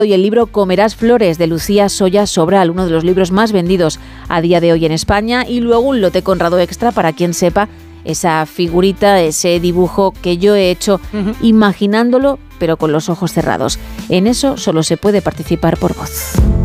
y el libro Comerás flores de Lucía Soya Sobral, uno de los libros más vendidos a día de hoy en España, y luego un lote Conrado extra para quien sepa esa figurita, ese dibujo que yo he hecho imaginándolo, pero con los ojos cerrados. En eso solo se puede participar por voz.